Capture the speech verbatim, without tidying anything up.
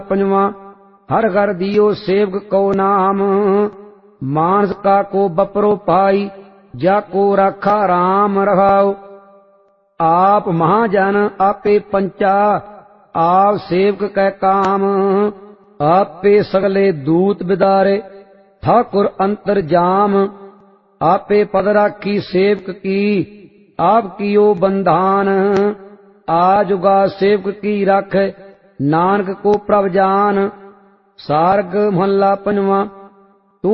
पंजवा। हर घर दियो सेवक को नाम, मानस का को बपरो पाई, जाको राखा राम रहाओ। आप महाजन आपे पंचा, आप सेवक कै काम, आपे सगले दूत बिदारे, ठाकुर अंतर जाम। आपे पद राखी सेवक की, आप कियो बंधान, आजुगा सेवक की रख, नानक को प्रभ जान। सारग महला पंजवा।